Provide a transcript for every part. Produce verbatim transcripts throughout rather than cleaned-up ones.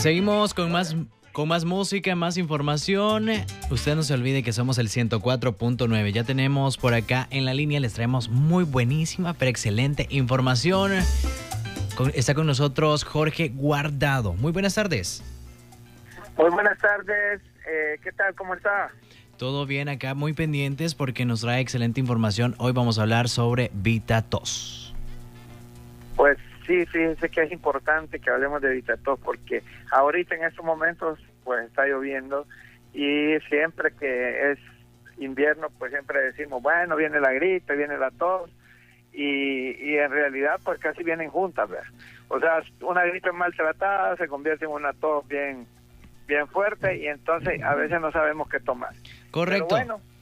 Seguimos con más, con más música, más información. Usted no se olvide que somos el ciento cuatro punto nueve. Ya tenemos por acá en la línea, les traemos muy buenísima, pero excelente información. Con, está con nosotros Jorge Guardado. Muy buenas tardes. Muy buenas tardes. Eh, ¿Qué tal? ¿Cómo está? Todo bien acá, muy pendientes porque nos trae excelente información. Hoy vamos a hablar sobre VitaTos. Pues sí, fíjense que es importante que hablemos de VitaTos porque ahorita en estos momentos pues está lloviendo y siempre que es invierno pues siempre decimos, bueno, viene la gripe, viene la tos y, y en realidad pues casi vienen juntas, ¿verdad? O sea, una gripe mal tratada se convierte en una tos bien, bien fuerte y entonces a veces no sabemos qué tomar. Correcto. Pero bueno,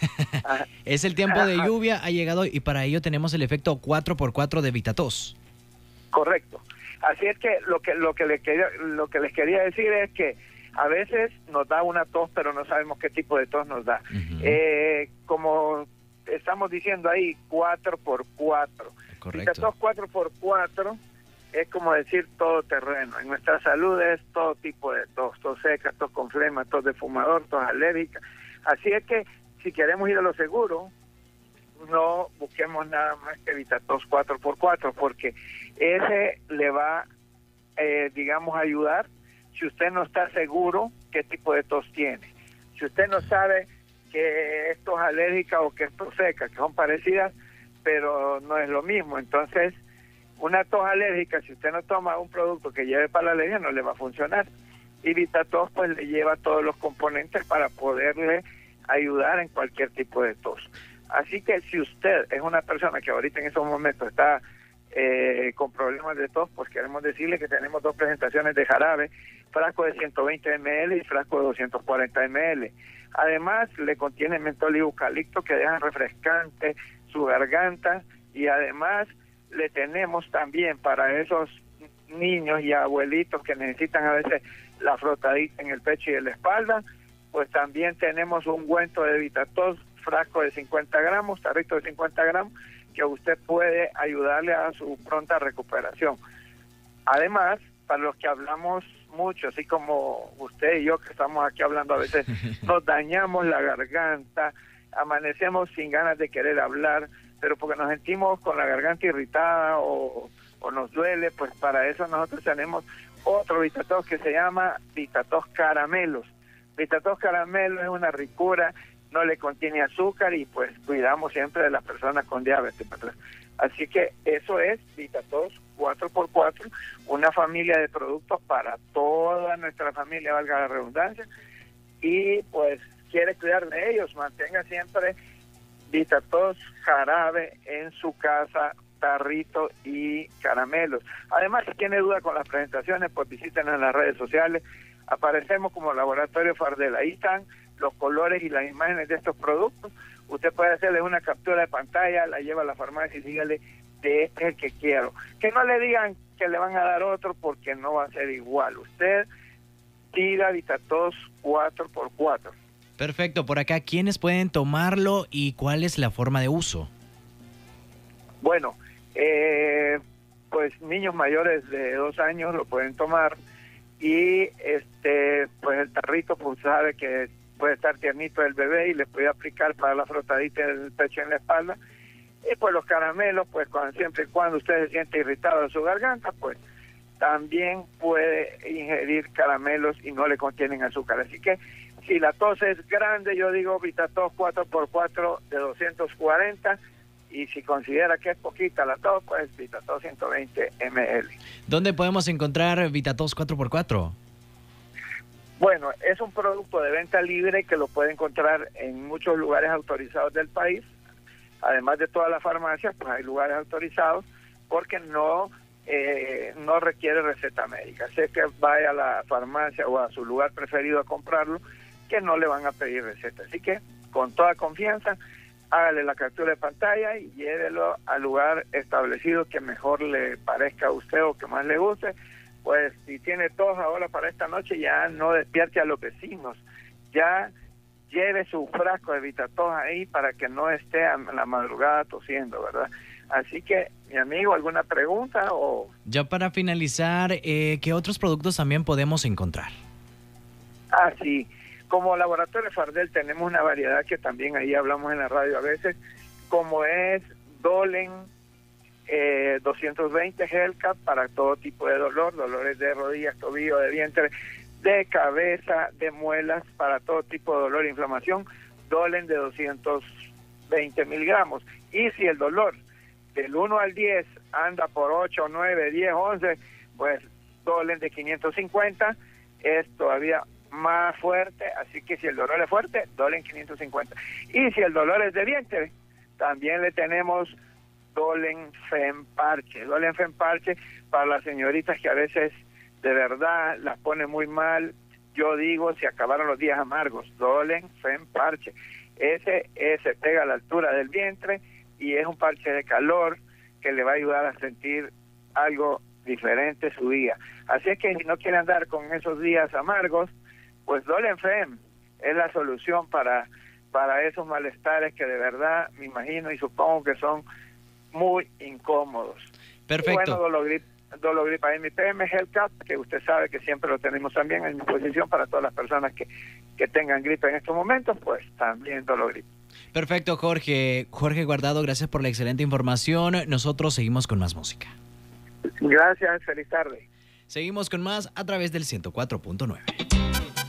es el tiempo de lluvia, ha llegado y para ello tenemos el efecto cuatro por cuatro de VitaTos. Correcto. Así es que lo que lo que les quería lo que les quería decir es que a veces nos da una tos, pero no sabemos qué tipo de tos nos da. Uh-huh. Eh, como estamos diciendo ahí, cuatro por cuatro. Correcto. VitaTos cuatro por cuatro es como decir todo terreno. En nuestra salud es todo tipo de tos, tos seca, tos con flema, tos de fumador, tos alérgica. Así es que si queremos ir a lo seguro, no busquemos nada más que VitaTos cuatro por cuatro, porque ese le va, eh, digamos, a ayudar si usted no está seguro qué tipo de tos tiene. Si usted no sabe que es tos alérgica o que es tos seca, que son parecidas, pero no es lo mismo. Entonces, una tos alérgica, si usted no toma un producto que lleve para la alergia, no le va a funcionar. Y VitaTos pues le lleva todos los componentes para poderle ayudar en cualquier tipo de tos. Así que si usted es una persona que ahorita en estos momentos está eh, con problemas de tos, pues queremos decirle que tenemos dos presentaciones de jarabe, frasco de ciento veinte mililitros y frasco de doscientos cuarenta mililitros. Además, le contiene mentol y eucalipto que dejan refrescante su garganta y además le tenemos también para esos niños y abuelitos que necesitan a veces la frotadita en el pecho y en la espalda, pues también tenemos un ungüento de VitaTos, frasco de cincuenta gramos, tarrito de cincuenta gramos, que usted puede ayudarle a su pronta recuperación. Además, para los que hablamos mucho, así como usted y yo que estamos aquí hablando a veces, nos dañamos la garganta, amanecemos sin ganas de querer hablar, pero porque nos sentimos con la garganta irritada o, o nos duele, pues para eso nosotros tenemos otro VitaTos que se llama VitaTos Caramelos. VitaTos Caramelos es una ricura, no le contiene azúcar y pues cuidamos siempre de las personas con diabetes. Así que eso es VitaTos cuatro por cuatro, una familia de productos para toda nuestra familia, valga la redundancia, y pues quiere cuidar de ellos, mantenga siempre VitaTos jarabe en su casa, tarrito y caramelos. Además, si tiene duda con las presentaciones, pues visítenos en las redes sociales. Aparecemos como Laboratorio Fardel. Ahí están los colores y las imágenes de estos productos. Usted puede hacerle una captura de pantalla, la lleva a la farmacia y dígale, de este es el que quiero. Que no le digan que le van a dar otro porque no va a ser igual. Usted tira VitaTos cuatro por cuatro. Perfecto. Por acá, ¿quiénes pueden tomarlo y cuál es la forma de uso? Bueno, eh, pues niños mayores de dos años lo pueden tomar y este pues el tarrito pues sabe que puede estar tiernito el bebé y le puede aplicar para la frotadita del pecho en la espalda. Y pues los caramelos, pues cuando, siempre y cuando usted se siente irritado en su garganta, pues también puede ingerir caramelos y no le contienen azúcar. Así que si la tos es grande, yo digo VitaTos cuatro por cuatro de doscientos cuarenta, y si considera que es poquita la tos, pues VitaTos ciento veinte mililitros. ¿Dónde podemos encontrar VitaTos cuatro por cuatro? Bueno, es un producto de venta libre que lo puede encontrar en muchos lugares autorizados del país. Además de todas las farmacias, pues hay lugares autorizados porque no eh, no requiere receta médica. Sé que vaya a la farmacia o a su lugar preferido a comprarlo, que no le van a pedir receta. Así que, con toda confianza, hágale la captura de pantalla y llévelo al lugar establecido que mejor le parezca a usted o que más le guste. Pues si tiene tos ahora para esta noche, ya no despierte a los vecinos, ya lleve su frasco de VitaTos ahí para que no esté a la madrugada tosiendo, ¿verdad? Así que, mi amigo, ¿alguna pregunta? O Ya para finalizar, eh, ¿qué otros productos también podemos encontrar? Ah, sí. Como Laboratorio Fardel tenemos una variedad que también ahí hablamos en la radio a veces, como es Dolen eh, doscientos veinte Hellcat para todo tipo de dolor, dolores de rodillas, tobillo, de vientre, de cabeza, de muelas, para todo tipo de dolor e inflamación, Dolen de doscientos veinte miligramos. Y si el dolor del uno al diez anda por ocho, nueve, diez, once, pues Dolen de quinientos cincuenta es todavía más fuerte, así que si el dolor es fuerte, Dolen quinientos cincuenta. Y si el dolor es de vientre, también le tenemos Dolen Fem Parche. Dolen Fem Parche para las señoritas que a veces de verdad las pone muy mal. Yo digo, se acabaron los días amargos, Dolen Fem Parche. Ese, ese pega a la altura del vientre y es un parche de calor que le va a ayudar a sentir algo diferente su día. Así es que si no quiere andar con esos días amargos, pues Dolen Fem es la solución para, para esos malestares que de verdad me imagino y supongo que son muy incómodos. Perfecto. Y bueno, Dologrip, Dologrip A M P M Hellcat, que usted sabe que siempre lo tenemos también en disposición para todas las personas que, que tengan gripe en estos momentos, pues también Dologrip. Perfecto, Jorge. Jorge Guardado, gracias por la excelente información. Nosotros seguimos con más música. Gracias, feliz tarde. Seguimos con más a través del ciento cuatro punto nueve.